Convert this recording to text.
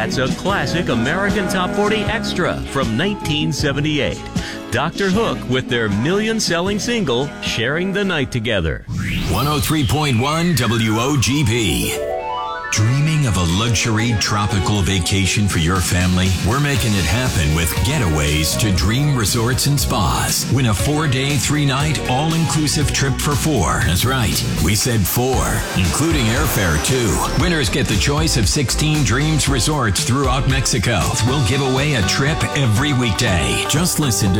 That's a classic American Top 40 extra from 1978. Dr. Hook with their million-selling single, Sharing the Night Together. 103.1 WOGP. Dreaming of a luxury tropical vacation for your family? We're making it happen with Getaways to Dream Resorts and Spas. Win a 4-day, 3-night, all-inclusive trip for 4. That's right, we said 4, including airfare too. Winners get the choice of 16 Dreams Resorts throughout Mexico. We'll give away a trip every weekday. Just listen to